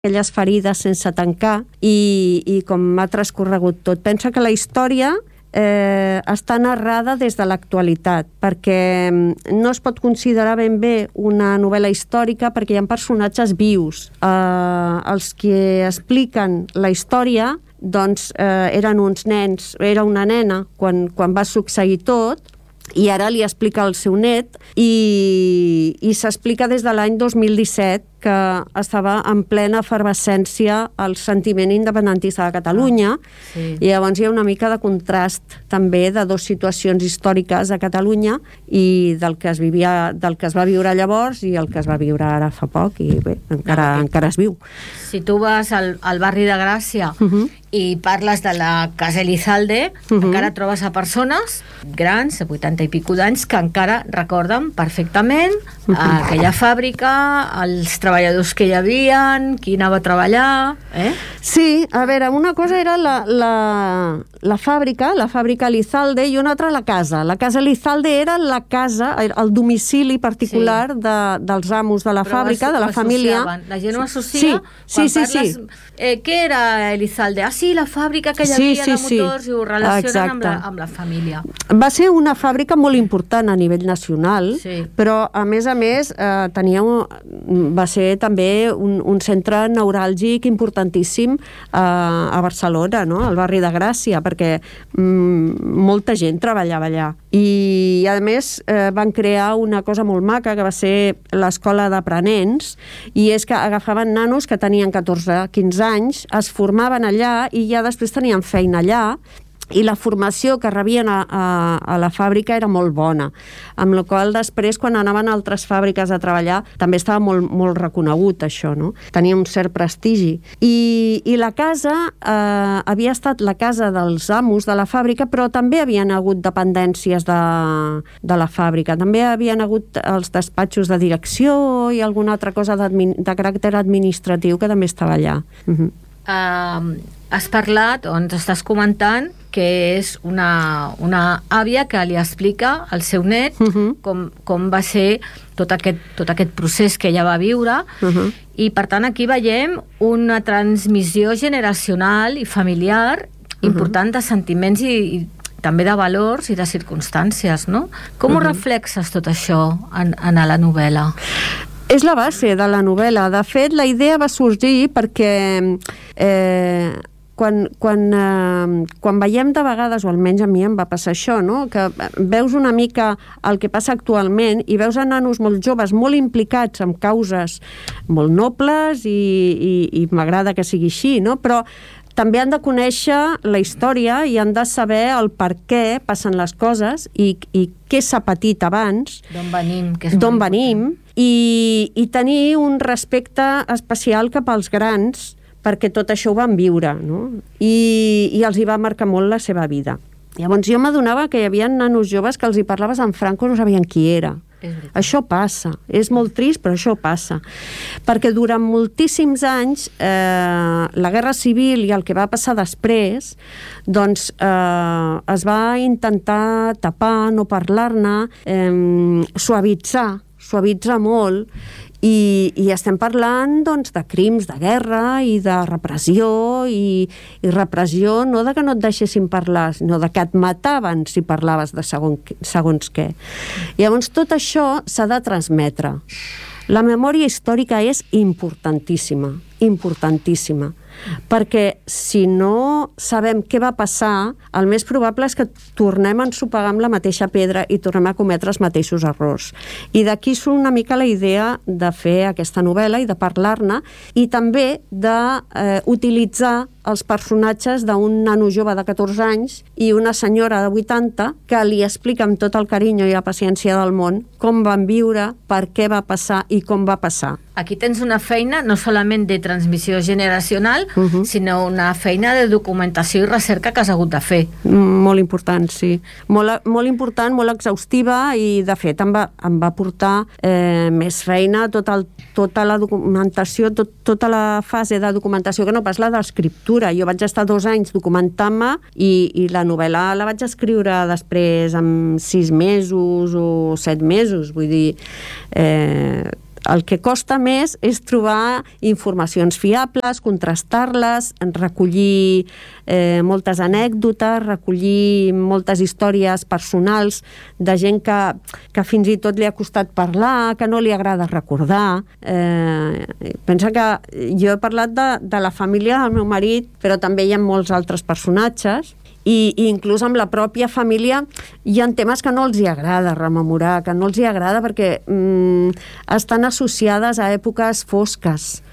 aquelles ferides sense tancar i com m'ha transcorregut tot. Pensa que la història està narrada des de l'actualitat, perquè no es pot considerar ben bé una novel·la històrica perquè hi ha personatges vius. Els que expliquen la història doncs eren uns nens, era una nena quan va succeir tot, i ara li explica el seu net i s'explica des de l'any 2017 que estava en plena efervescència el sentiment independentista de Catalunya. I llavors hi ha una mica de contrast també de dues situacions històriques a Catalunya i del que es va viure llavors i el que es va viure ara fa poc, i bé, encara es viu. Si tu vas al barri de Gràcia i parles de la Casa Elizalde, encara trobes a persones grans, de 80 i pico d'anys, que encara recorden perfectament aquella fàbrica, els treballadors que hi havia, qui anava a treballar... Sí, a veure, una cosa era la fàbrica Elizalde, i una altra la casa. La Casa Elizalde era la casa, el domicili particular dels amos de la fàbrica, de la família. La gent ho associa quan parles... Què era Elizalde? Sí, la fàbrica que hi havia de motors, i ho relacionen amb la família. Va ser una fàbrica molt important a nivell nacional, però a més va ser també un centre neuràlgic importantíssim a Barcelona, no? Al barri de Gràcia, perquè molta gent treballava allà. I a més van crear una cosa molt maca que va ser l'escola d'aprenents, i és que agafaven nanos que tenien 14-15 anys, es formaven allà i ja després tenien feina allà, i la formació que rebien a la fàbrica era molt bona, amb la qual després quan anaven a altres fàbriques a treballar també estava molt reconegut això, no? Tenia un cert prestigi. I la casa havia estat la casa dels amos de la fàbrica, però també havien hagut dependències de la fàbrica, també havien hagut els despatxos de direcció i alguna altra cosa de caràcter administratiu que també estava allà. Has parlat, o ens estàs comentant, que és una àvia que li explica al seu net com va ser tot aquest procés que ella va viure, i per tant aquí veiem una transmissió generacional i familiar important de sentiments i també de valors i de circumstàncies, no? Com ho reflexes tot això en la novel·la? És la base de la novel·la. De fet, la idea va sorgir perquè quan veiem de vegades, o almenys a mi em va passar això, no? Que veus una mica el que passa actualment i veus a nanos molt joves, molt implicats en causes molt nobles i m'agrada que sigui així, no? Però també han de conèixer la història i han de saber el per què passen les coses i què s'ha patit abans, d'on venim, i tenir un respecte especial cap als grans, perquè tot això ho van viure, no? I els hi va marcar molt la seva vida. Llavors jo m'adonava que hi havia nanos joves que els hi parlaves en franco i no sabien qui era. Això passa, és molt trist, però això passa, perquè durant moltíssims anys la guerra civil i el que va passar després doncs es va intentar tapar, no parlar-ne, suavitzar molt, i estem parlant doncs de crims de guerra i de repressió, i repressió no de que no et deixessin parlar, sinó de que et mataven si parlaves de segons què. Llavors tot això s'ha de transmetre. La memòria històrica és importantíssima, perquè si no sabem què va passar, el més probable és que tornem a ensopegar amb la mateixa pedra i tornem a cometre els mateixos errors. I d'aquí surt una mica la idea de fer aquesta novel·la i de parlar-ne, i també d'utilitzar els personatges d'un nano jove de 14 anys i una senyora de 80 que li explica amb tot el carinyo i la paciència del món com van viure, per què va passar i com va passar. Aquí tens una feina no solament de transmissió generacional, sinó una feina de documentació i recerca que has hagut de fer. Molt important, sí. Molt important, molt exhaustiva, i de fet em va portar més feina tota la documentació, tota la fase de documentació, que no pas la d'escriptura. Jo vaig estar 2 anys documentant-me i la novel·la la vaig escriure després en 6 mesos o 7 mesos, vull dir... el que costa més és trobar informacions fiables, contrastar-les, recollir moltes anècdotes, recollir moltes històries personals de gent que fins i tot li ha costat parlar, que no li agrada recordar. Pensa que jo he parlat de la família del meu marit, però també hi ha molts altres personatges, i inclús amb la pròpia família hi ha temes que no els hi agrada rememorar, que no els hi agrada perquè estan associades a èpoques fosques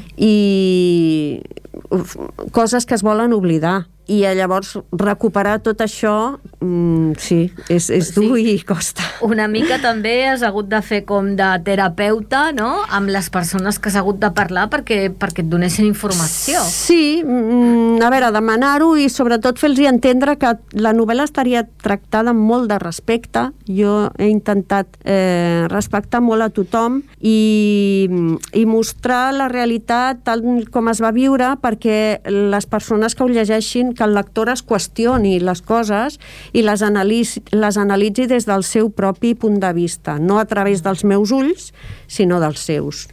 i coses que es volen oblidar. I llavors recuperar tot això sí, és dur i costa. Una mica també has hagut de fer com de terapeuta, no?, amb les persones que has hagut de parlar perquè et donessin informació. Sí, a veure, demanar-ho i sobretot fer-los entendre que la novel·la estaria tractada amb molt de respecte. Jo he intentat respectar molt a tothom i mostrar la realitat tal com es va viure perquè les persones que ho llegeixin, que el lector es qüestioni les coses i les analitzi des del seu propi punt de vista, no a través dels meus ulls, sinó dels seus.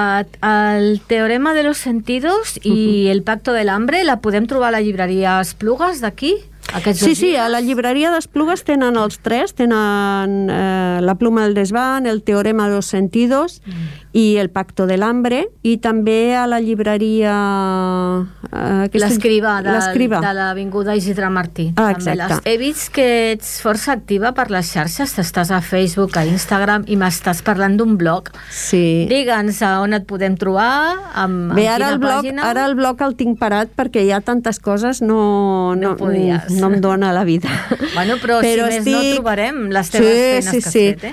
El Teorema de los Sentidos i el Pacto del Hambre la podem trobar a la llibreria Esplugues d'aquí? Sí, a la llibreria d'Esplugues tenen els tres, tenen La pluma del desván, el Teorema de los Sentidos i el Pacto del Hambre, i també a la llibreria L'Escriba de l'Avinguda Isidre Martí. Exacte. He vist que ets força activa per les xarxes, estàs a Facebook, a Instagram i m'estàs parlant d'un blog. Sí. Digue'ns a on et podem trobar, amb quina pàgina. Ara el blog el tinc parat perquè hi ha tantes coses, no em dona la vida. Bueno, però si més no trobarem les teves feines que has fet.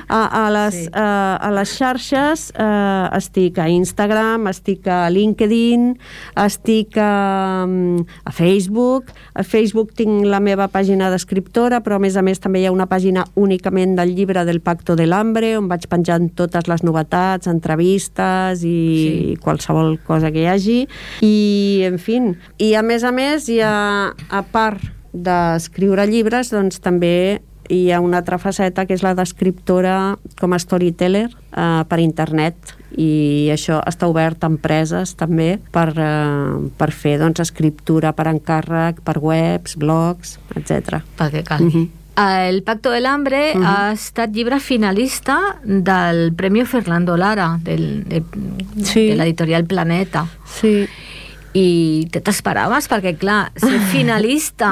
A les xarxes estic a Instagram, estic a LinkedIn, estic a Facebook. A Facebook tinc la meva pàgina d'escriptora, però a més també hi ha una pàgina únicament del llibre del Pacto del Hambre, on vaig penjant totes les novetats, entrevistes i qualsevol cosa que hi hagi. I, en fi, i a més hi ha, a part d'escriure llibres, doncs també hi ha una altra faceta que és la d'escriptora com a storyteller per internet, i això està obert a empreses també per fer escriptura per encàrrec, per webs, blogs, etc. Perquè calgui. El Pacto del Hambre ha estat llibre finalista del Premio Fernando Lara de l'editorial Planeta. Sí. I t'esperaves? Perquè, clar, ser finalista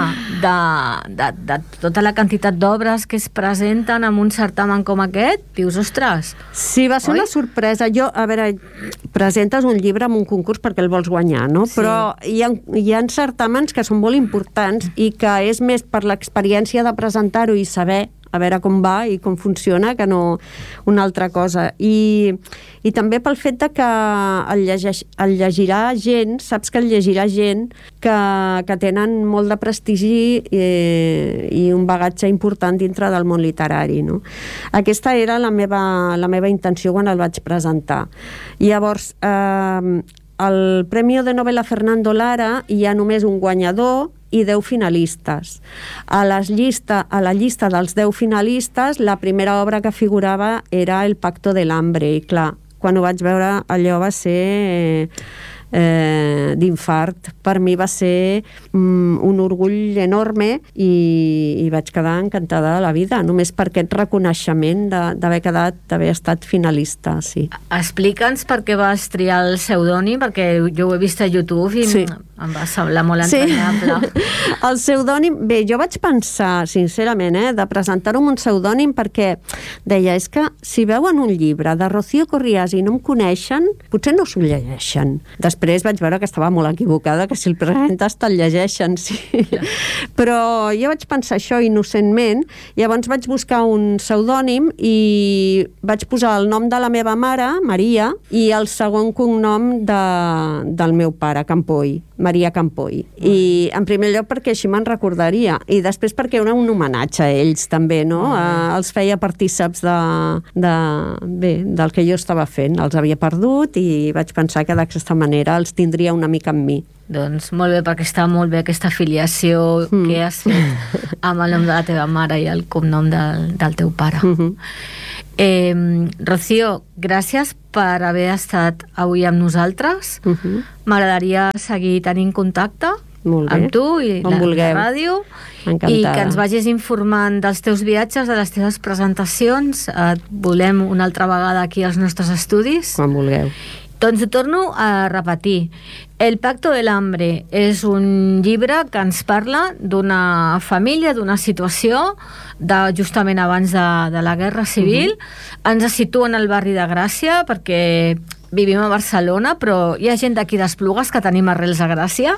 de tota la quantitat d'obres que es presenten en un certamen com aquest, dius, ostres! Sí, va ser una sorpresa. Jo, a veure, presentes un llibre en un concurs perquè el vols guanyar, no? Sí. Però hi ha certàmens que són molt importants i que és més per l'experiència de presentar-ho i saber a veure com va i com funciona, que no una altra cosa. I també pel fet de que el llegirà gent, saps que el llegirà gent que tenen molt de prestigi i un bagatge important dintre del món literari, no? Aquesta era la meva intenció quan el vaig presentar. Llavors, al Premi de Novel·la Fernando Lara hi ha només un guanyador i 10 finalistes. A la llista dels 10 finalistes, la primera obra que figurava era El Pacto del Hambre, i clar, quan ho vaig veure allò va ser d'infart. Per mi va ser un orgull enorme i vaig quedar encantada de la vida, només per aquest reconeixement d'haver estat finalista, sí. Explica'ns per què vas triar el pseudònim, perquè jo ho he vist a YouTube i em va semblar molt entranyable. El pseudònim, bé, jo vaig pensar, sincerament, de presentar-ho amb un pseudònim perquè deia, és que si veuen un llibre de Rocío Corriás i no em coneixen, potser no s'ho llegeixen. Després vaig veure que estava molt equivocada, que si el presentes te'l llegeixen, sí. Però jo vaig pensar això innocentment, llavors vaig buscar un pseudònim i vaig posar el nom de la meva mare, Maria, i el segon cognom del meu pare, Campoy, Maria Campoy. I en primer lloc perquè així me'n recordaria, i després perquè era un homenatge a ells també, no? Els feia partíceps del que jo estava fent. Els havia perdut i vaig pensar que d'aquesta manera els tindria una mica amb mi. Doncs molt bé, perquè està molt bé aquesta afiliació que has fet amb el nom de la teva mare i el cognom del teu pare. Rocío, gràcies per haver estat avui amb nosaltres. M'agradaria seguir tenint contacte amb tu i la ràdio. Encantada. I que ens vagis informant dels teus viatges, de les teves presentacions. Et volem una altra vegada aquí als nostres estudis. Quan vulgueu. Doncs ho torno a repetir. El Pacto del Hambre és un llibre que ens parla d'una família, d'una situació justament abans de la Guerra Civil. Ens situa en el barri de Gràcia perquè vivim a Barcelona, però hi ha gent d'aquí d'Esplugues que tenim arrels a Gràcia.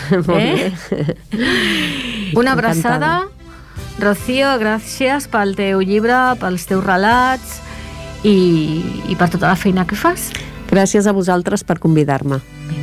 Una abraçada. Rocío, gràcies pel teu llibre, pels teus relats i per tota la feina que fas. Gràcies a vosaltres per convidar-me.